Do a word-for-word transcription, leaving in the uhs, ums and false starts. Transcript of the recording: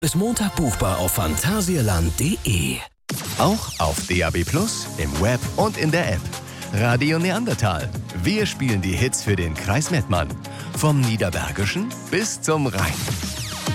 Bis Montag buchbar auf phantasialand punkt de. Auch auf D A B Plus, im Web und in der App. Radio Neandertal. Wir spielen die Hits für den Kreis Mettmann. Vom Niederbergischen bis zum Rhein.